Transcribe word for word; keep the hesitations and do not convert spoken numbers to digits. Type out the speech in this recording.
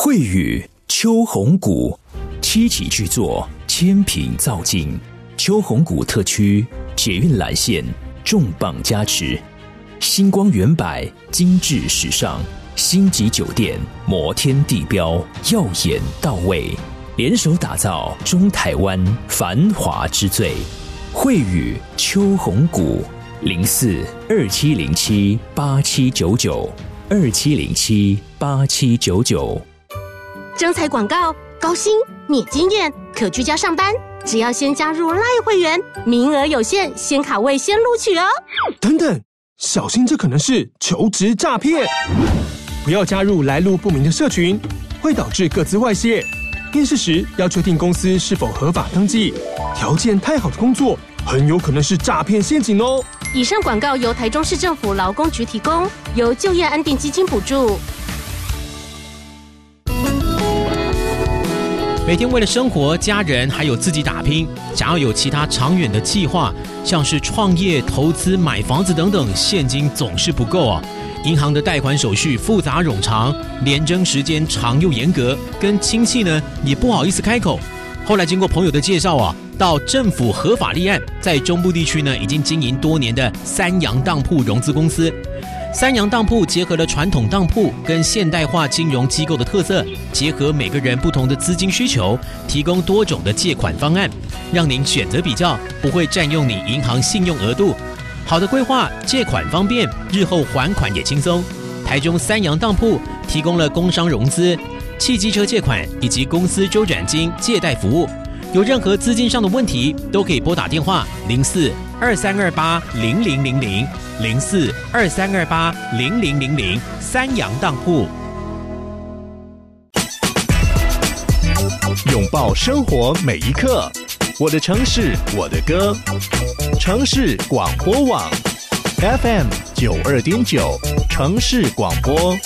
慧宇秋红谷七级巨作，千品造境。秋红谷特区捷运蓝线重磅加持，星光远百精致时尚，星级酒店摩天地标耀眼到位，联手打造中台湾繁华之最。慧宇秋红谷零四二七零七八七九九二七零七八七九九。 征才广告，高薪免经验，可居家上班，只要先加入 LINE 会员，名额有限，先卡位先录取哦。 等等，小心这可能是求职诈骗！不要加入来路不明的社群，会导致个资外泄。面试时要确定公司是否合法登记，条件太好的工作很有可能是诈骗陷阱哦。 以上广告由台中市政府劳工局提供，由就业安定基金补助。 每天为了生活、家人还有自己打拼，想要有其他长远的计划，像是创业、投资、买房子等等，现金总是不够啊。银行的贷款手续复杂冗长，联征时间长又严格，跟亲戚呢也不好意思开口。后来经过朋友的介绍啊，到政府合法立案，在中部地区呢已经经营多年的三洋当铺融资公司。三洋当铺结合了传统当铺跟现代化金融机构的特色，结合每个人不同的资金需求，提供多种的借款方案，让您选择比较，不会占用你银行信用额度。好的规划，借款方便，日后还款也轻松。台中三洋当铺提供了工商融资、汽机车借款以及公司周转金借贷服务。有任何资金上的问题，都可以拨打电话零四二三二八零零零零零四二三二八零零零零三洋当铺。 拥抱生活每一刻，我的城市，我的歌。城市广播网 F M 九二点九，城市广播。